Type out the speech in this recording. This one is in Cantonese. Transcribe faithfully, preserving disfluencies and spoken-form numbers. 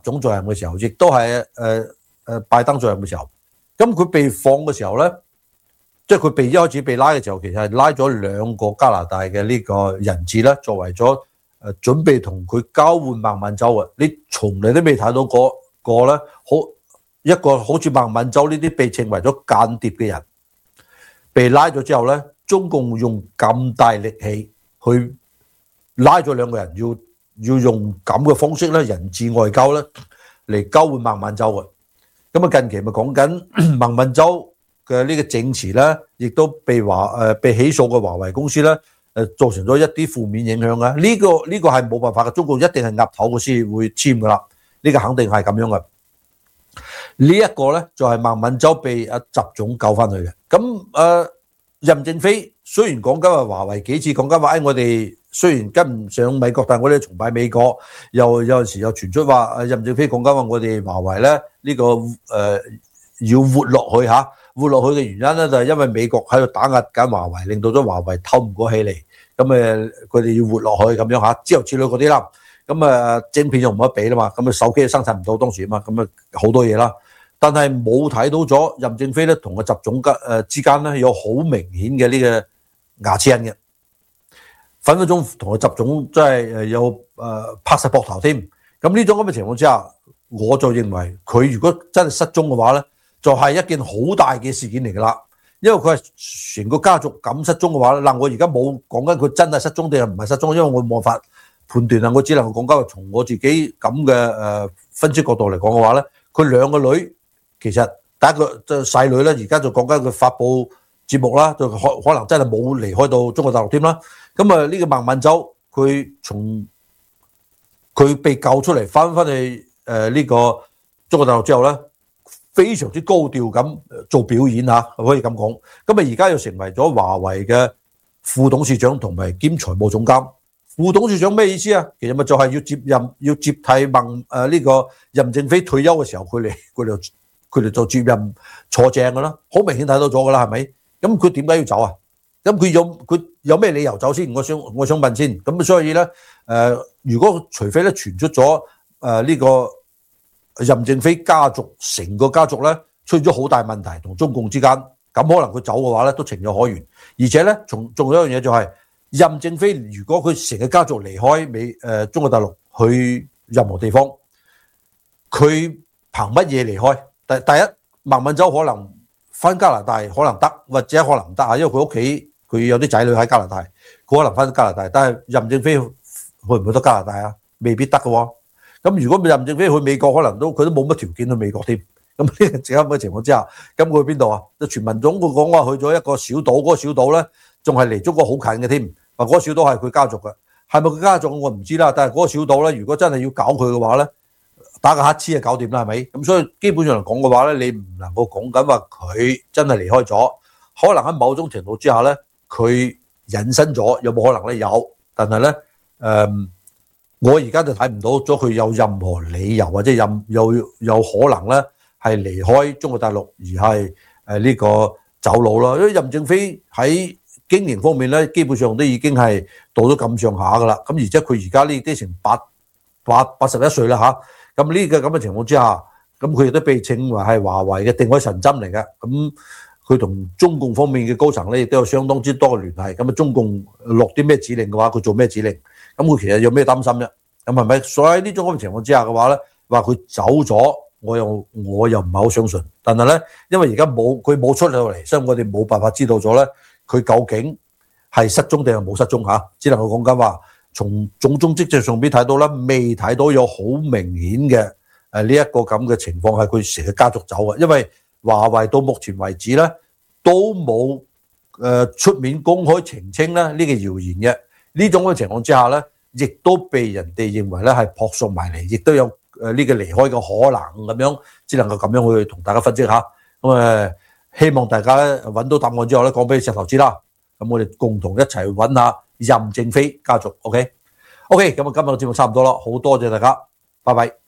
總在任嘅時候，亦都係誒誒拜登在任嘅時候。咁佢被放嘅時候咧，即係佢被一開始被拉嘅時候，其實係拉咗兩個加拿大嘅呢個人質咧，作為咗誒準備同佢交換孟晚舟嘅。你從嚟都未睇到嗰個咧，好一個好似孟晚舟呢啲被稱為咗間諜嘅人，被拉咗之後咧，中共用咁大力氣去拉咗兩個人，要要用咁嘅方式咧，人質外交咧嚟交換孟晚舟嘅。咁啊，近期咪講緊孟晚舟嘅呢個證詞咧，亦都被華誒被起訴嘅華為公司咧，誒造成咗一啲負面影響啊！呢個呢個係冇辦法嘅，中共一定係岌頭嘅先會簽噶啦，呢個肯定係咁樣嘅。呢一個咧就係孟晚舟被阿習總救翻去嘅。咁誒任正非雖然講緊話華為幾次講緊話，誒我哋雖然跟唔上美國，但係我哋崇拜美國。又有陣時又傳出話任正非講緊話我哋華為咧呢個誒要活落去嚇，活落去嘅原因咧就係因為美國喺度打壓緊華為，令到咗華為透唔過氣嚟，咁誒佢哋要活落去咁樣嚇，之後之類嗰啲啦。咁誒晶片又唔得俾啦嘛，咁誒手機生產唔到當時啊嘛，咁誒好多嘢啦。但係冇睇到咗任正非咧同個習總誒之間咧有好明顯嘅呢個牙齒印嘅，分分鐘同個習總真係誒有誒拍實膊頭添。咁呢種咁嘅情況之下，我就認為佢如果真係失蹤嘅話咧，就係一件好大嘅事件嚟㗎啦。因為佢係成個家族咁失蹤嘅話咧，嗱我而家冇講緊佢真係失蹤定係唔係失蹤，因為我冇辦法判斷啊，我只能夠講緊從我自己咁嘅誒分析角度嚟講嘅話咧，佢兩個女其實第一個即係細女咧，而家就講緊佢發佈節目啦，就可可能真係冇離開到中國大陸添啦。咁啊呢個孟晚舟佢從佢被救出嚟翻翻去誒呢個中國大陸之後咧，非常之高調咁做表演嚇，可以咁講。咁啊而家又成為咗華為嘅副董事長同埋兼財務總監。副董事長咩意思啊？其實咪就係要接任，要接替孟誒呢個任正非退休嘅時候，佢哋佢哋佢哋就接任坐正㗎啦。好明顯睇到咗㗎啦，係咪？咁佢點解要走啊？咁佢有佢有咩理由走先？我想我想問先。咁所以咧誒、呃，如果除非咧傳出咗誒呢個任正非家族成個家族咧出現咗好大問題同中共之間，咁可能佢走嘅話咧都情有可原。而且咧，仲仲有一樣嘢就係、是。任正非如果佢成個家族離開美誒、呃、中國大陸去任何地方，佢憑乜嘢離開？第第一，孟晚舟可能翻加拿大可能得，或者可能唔得啊，因為佢屋企佢有啲仔女喺加拿大，佢可能翻加拿大。但係任正非去唔去得加拿大啊？未必得嘅喎。咁如果任正非去美國，可能都佢都冇乜條件去美國添。咁呢個咁嘅情況之下，咁佢去邊度啊？就傳聞總佢講話去咗一個小島，嗰、那個小島咧仲係離中國好近嘅添。嗱，嗰個小島係佢家族嘅，係咪佢家族我唔知啦。但係嗰個小島咧，如果真係要搞佢嘅話咧，打個乞嗤就搞掂啦，係咪？咁所以基本上嚟講嘅話咧，你唔能夠講緊話佢真係離開咗，可能喺某種程度之下咧，佢隱身咗，有冇可能咧？有，但係咧，誒、嗯，我而家就睇唔到咗佢有任何理由或者任有有可能咧係離開中國大陸而係誒呢個走佬啦。因為任正非喺經營方面咧，基本上都已經係到咗咁上下噶啦。咁而且佢而家呢啲成八八八十一歲啦嚇。咁呢個咁嘅情況之下，咁佢亦都被稱為係華為嘅定海神針嚟嘅。咁佢同中共方面嘅高層咧，亦都有相當之多嘅聯繫。咁啊，中共落啲咩指令嘅話，佢做咩指令？咁佢其實有咩擔心啫？咁係咪？所以呢種咁嘅情況之下嘅話咧，話佢走咗，我又我又唔係好相信。但係咧，因為而家冇佢冇出到嚟，所以我哋冇辦法知道咗咧。佢究竟係失蹤定係冇失蹤嚇？只能夠講緊話，從種種跡象上邊睇到啦，未睇到有好明顯嘅誒呢一個咁嘅情況係佢成個家族走嘅。因為華為到目前為止咧都冇誒出面公開澄清咧呢個謠言嘅。呢種嘅情況之下咧，亦都被人哋認為咧係撲朔埋嚟，亦都有誒呢個離開嘅可能咁樣，只能夠咁樣去同大家分析下。咁誒。希望大家咧揾到答案之後咧，講俾石頭知啦。咁我哋共同一齊揾下任正非家族。OK，OK，咁啊今日嘅節目差唔多啦，好多謝大家，拜拜。